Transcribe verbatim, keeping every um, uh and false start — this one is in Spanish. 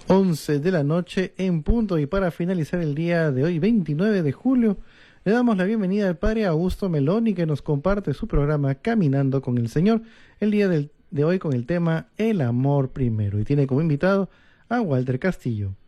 once de la noche en punto, y para finalizar el día de hoy, veintinueve de julio, le damos la bienvenida al padre Augusto Meloni, que nos comparte su programa Caminando con el Señor, el día del, de hoy con el tema El amor primero, y tiene como invitado a Walter Castillo.